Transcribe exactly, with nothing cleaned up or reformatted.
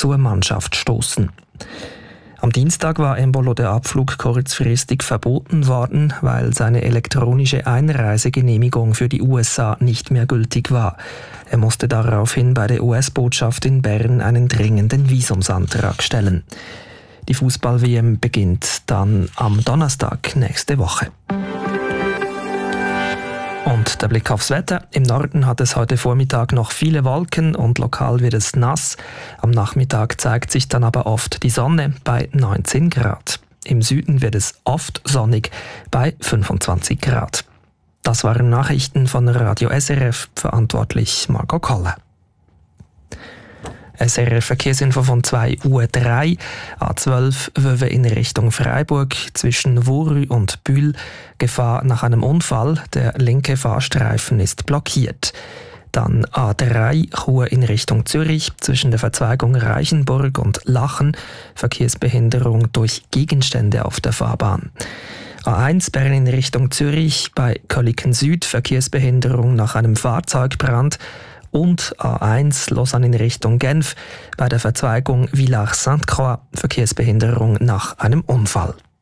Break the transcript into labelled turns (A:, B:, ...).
A: zur Mannschaft stoßen. Am Dienstag war Embolo der Abflug kurzfristig verboten worden, weil seine elektronische Einreisegenehmigung für die U S A nicht mehr gültig war. Er musste daraufhin bei der U S-Botschaft in Bern einen dringenden Visumsantrag stellen. Die Fußball-W M beginnt dann am Donnerstag nächste Woche. Und der Blick aufs Wetter. Im Norden hat es heute Vormittag noch viele Wolken und lokal wird es nass. Am Nachmittag zeigt sich dann aber oft die Sonne bei neunzehn Grad. Im Süden wird es oft sonnig bei fünfundzwanzig Grad. Das waren Nachrichten von Radio S R F, verantwortlich Marco Kolle. S R F-Verkehrsinfo von zwei Uhr drei, A zwölf Wöwe in Richtung Freiburg, zwischen Vorü und Bühl, Gefahr nach einem Unfall, der linke Fahrstreifen ist blockiert. Dann A drei Chur in Richtung Zürich, zwischen der Verzweigung Reichenburg und Lachen, Verkehrsbehinderung durch Gegenstände auf der Fahrbahn. A eins Bern in Richtung Zürich, bei Köliken Süd, Verkehrsbehinderung nach einem Fahrzeugbrand. Und A eins Lausanne in Richtung Genf, bei der Verzweigung Villars-Sainte-Croix, Verkehrsbehinderung nach einem Unfall.